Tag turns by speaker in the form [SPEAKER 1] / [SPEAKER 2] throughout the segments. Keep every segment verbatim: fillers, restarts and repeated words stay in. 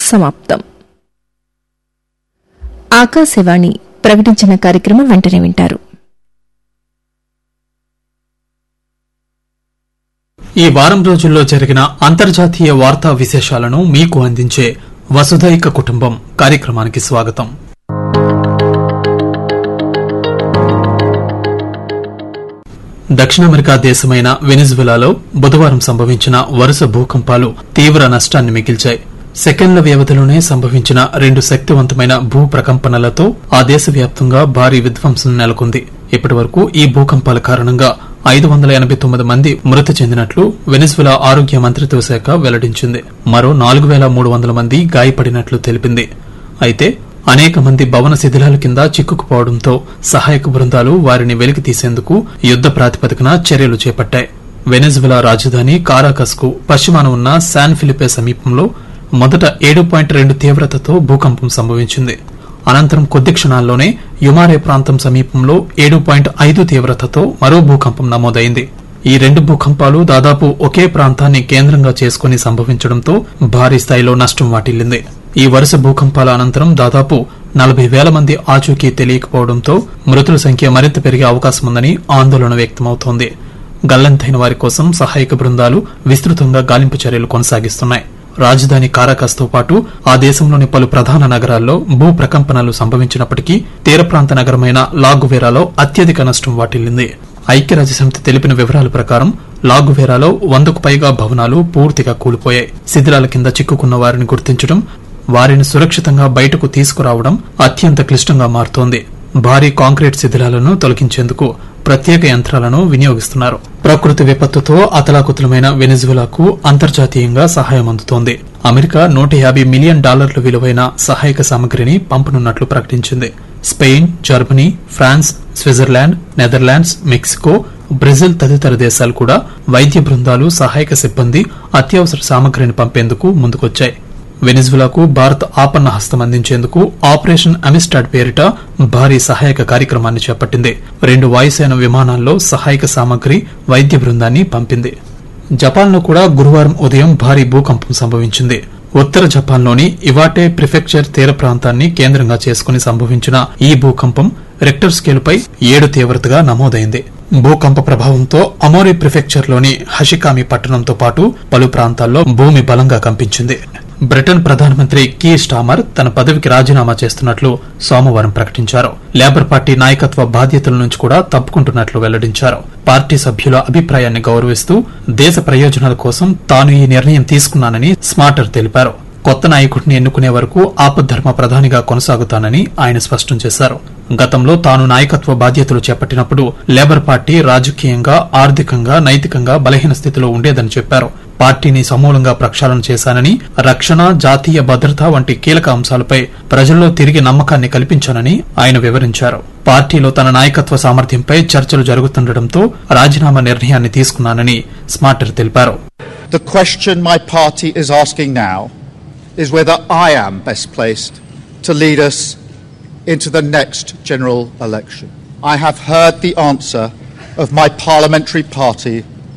[SPEAKER 1] సమాప్తం. ఆకాశవాణి ప్రకటించిన కార్యక్రమం వెంటనే వింటారు.
[SPEAKER 2] ఈ వారం రోజుల్లో జరిగిన అంతర్జాతీయ వార్తా విశేషాలను మీకు అందించే వసుధైక కుటుంబం కార్యక్రమానికి స్వాగతం. దక్షిణ అమెరికా దేశమైన వెనిజువెలాలో బుధవారం సంభవించిన వరుస భూకంపాలు తీవ్ర నష్టాన్ని మిగిల్చాయి. సెకండ్ల వ్యవధిలోనే సంభవించిన రెండు శక్తివంతమైన భూ ప్రకంపనలతో ఆ దేశవ్యాప్తంగా భారీ విధ్వంసం నెలకొంది. ఇప్పటి వరకు ఈ భూకంపాల కారణంగా ఐదు వందల ఎనబై తొమ్మిది మంది మృతి చెందినట్లు వెనిజువెలా ఆరోగ్య మంత్రిత్వ శాఖ వెల్లడించింది. మరో నాలుగు వేల మూడు వందల మంది గాయపడినట్లు తెలిపింది. అయితే అనేక మంది భవన శిథిలాల కింద చిక్కుకుపోవడంతో సహాయక బృందాలు వారిని వెలికి తీసేందుకు యుద్ద ప్రాతిపదికన చర్యలు చేపట్టాయి. వెనిజువెలా రాజధాని కారాకస్ కు పశ్చిమాన ఉన్న శాన్ ఫిలిపే సమీపంలో మొదట ఏడు పాయింట్ రెండు తీవ్రతతో భూకంపం సంభవించింది. అనంతరం కొద్ది క్షణాల్లోనే యుమారే ప్రాంతం సమీపంలో ఏడు పాయింట్ ఐదు తీవ్రతతో మరో భూకంపం నమోదైంది. ఈ రెండు భూకంపాలు దాదాపు ఒకే ప్రాంతాన్ని కేంద్రంగా చేసుకుని సంభవించడంతో భారీ స్థాయిలో నష్టం వాటిల్లింది. ఈ వరుస భూకంపాల అనంతరం దాదాపు నలభై వేల మంది ఆచూకీ తెలియకపోవడంతో మృతుల సంఖ్య మరింత పెరిగే అవకాశముందని ఆందోళన వ్యక్తమవుతోంది. గల్లంతైన వారి కోసం సహాయక బృందాలు విస్తృతంగా గాలింపు చర్యలు కొనసాగిస్తున్నాయి. రాజధాని కారాకస్ తో పాటు ఆ దేశంలోని పలు ప్రధాన నగరాల్లో భూ ప్రకంపనలు సంభవించినప్పటికీ తీర ప్రాంత నగరమైన లాగువేరాలో అత్యధిక నష్టం వాటిల్లింది. ఐక్యరాజ్యసమితి తెలిపిన వివరాల ప్రకారం లాగువేరాలో వందకు పైగా భవనాలు పూర్తిగా కూలిపోయాయి. శిథిలాల కింద చిక్కుకున్న వారిని గుర్తించడం, వారిని సురక్షితంగా బయటకు తీసుకురావడం అత్యంత క్లిష్టంగా మారుతోంది. భారీ కాంక్రీట్ శిథిలాలను తొలగించేందుకు ప్రత్యేక యంత్రాలను వినియోగిస్తున్నారు. ప్రకృతి విపత్తుతో అతలాకుతలమైన వెనిజువెలాకు అంతర్జాతీయంగా సహాయం అందుతోంది. అమెరికా నూట యాభై మిలియన్ డాలర్ల విలువైన సహాయక సామగ్రిని పంపనున్నట్లు ప్రకటించింది. Spain, Germany, France, Switzerland, Netherlands, Mexico, Brazil తదితర దేశాలు కూడా వైద్య బృందాలు, సహాయక సిబ్బంది, అత్యవసర సామగ్రిని పంపేందుకు ముందుకొచ్చాయి. వెనిజువెలాకు భారత్ ఆపన్న హస్తం అందించేందుకు ఆపరేషన్ అమిస్టాడ్ పేరిట భారీ సహాయక కార్యక్రమాన్ని చేపట్టింది. రెండు వాయుసేన విమానాల్లో సహాయక సామగ్రి, వైద్య బృందాన్ని పంపింది. జపాన్లో కూడా గురువారం ఉదయం భారీ భూకంపం సంభవించింది. ఉత్తర జపాన్లోని ఇవాటే ప్రిఫెక్చర్ తీర ప్రాంతాన్ని కేంద్రంగా చేసుకుని సంభవించిన ఈ భూకంపం రెక్టర్ స్కేలుపై ఏడు తీవ్రతగా నమోదైంది. భూకంప ప్రభావంతో అమోరి ప్రిఫెక్చర్లోని హషికామి పట్టణంతో పాటు పలు ప్రాంతాల్లో భూమి బలంగా కంపించింది. బ్రిటన్ ప్రధానమంత్రి కీ స్టామర్ తన పదవికి రాజీనామా చేస్తున్నట్లు సోమవారం ప్రకటించారు. లేబర్ పార్టీ నాయకత్వ బాధ్యతల నుంచి కూడా తప్పుకుంటున్నట్లు వెల్లడించారు. పార్టీ సభ్యుల అభిప్రాయాన్ని గౌరవిస్తూ దేశ ప్రయోజనాల కోసం తాను ఈ నిర్ణయం తీసుకున్నానని స్మార్టర్ తెలిపారు. కొత్త నాయకుడిని ఎన్నుకునే వరకు ఆపద్ధర్మ ప్రధానిగా కొనసాగుతానని ఆయన స్పష్టం చేశారు. గతంలో తాను నాయకత్వ బాధ్యతలు చేపట్టినప్పుడు లేబర్ పార్టీ రాజకీయంగా, ఆర్థికంగా, నైతికంగా బలహీన స్థితిలో ఉండేదని చెప్పారు. పార్టీని సమూలంగా ప్రక్షాళన చేశానని, రక్షణ, జాతీయ భద్రత వంటి కీలక అంశాలపై ప్రజల్లో తిరిగి నమ్మకాన్ని కల్పించానని ఆయన వివరించారు. పార్టీలో తన నాయకత్వ సామర్థ్యంపై చర్చలు జరుగుతుండటంతో రాజీనామా నిర్ణయాన్ని తీసుకున్నానని స్మార్టర్ తెలిపారు.
[SPEAKER 3] The question my party is asking now is whether I am best placed to lead us into the next general election. I have heard the answer of my parliamentary party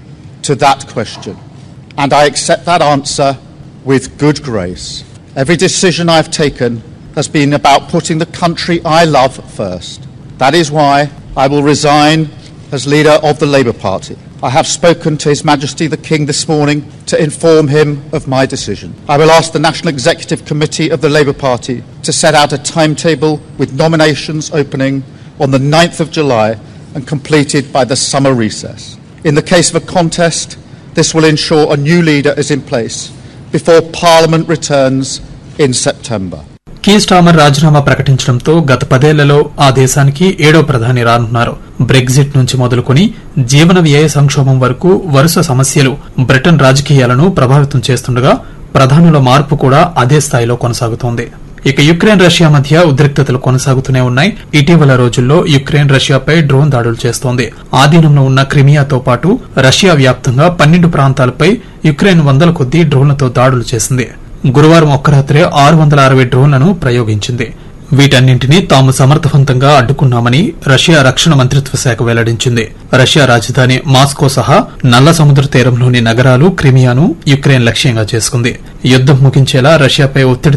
[SPEAKER 3] to that question, and I accept that answer with good grace. Every decision I've taken has been about putting the country I love first. That is why I will resign as leader of the Labour Party. I have spoken to His Majesty the King this morning to inform him of my decision. I will ask the National Executive Committee of the Labour Party to set out a timetable with nominations opening on the ninth of July and completed by the summer recess. In the case of a contest, this will ensure a new leader is in place before Parliament returns in September.
[SPEAKER 2] Key stammer రాజీనామా ప్రకటించడంతో గత పదేళ్లలో ఆ దేశానికి ఏడో ప్రధాని రానున్నారు. Brexit నుంచి మొదలుకొని జీవన వ్యయ సంక్షోభం వరకు వరుస సమస్యలు బ్రిటన్ రాజకీయాలను ప్రభావితం చేస్తుండగా ప్రధానుల మార్పు కూడా అదే స్థాయిలో కొనసాగుతోంది. ఇక యుక్రెయిన్ రష్యా మధ్య ఉద్రిక్తతలు కొనసాగుతూనే ఉన్నాయి. ఇటీవల రోజుల్లో యుక్రెయిన్ రష్యాపై డ్రోన్ దాడులు చేస్తోంది. ఆధీనంలో ఉన్న క్రిమియాతో పాటు రష్యా వ్యాప్తంగా పన్నెండు ప్రాంతాలపై యుక్రెయిన్ వందల కొద్దీ డ్రోన్లతో దాడులు చేసింది. గురువారం ఒక్క రాత్రే ఆరు వందల అరవై డ్రోన్లను ప్రయోగించింది. వీటన్నింటినీ తాము సమర్థవంతంగా అడ్డుకున్నామని రష్యా రక్షణ మంత్రిత్వ శాఖ వెల్లడించింది. రష్యా రాజధాని మాస్కో సహా నల్ల సముద్ర తీరంలోని నగరాలు, క్రిమియాను యుక్రెయిన్ లక్ష్యంగా చేసుకుంది. యుద్దం ముగించేలా రష్యాపై ఒత్తిడి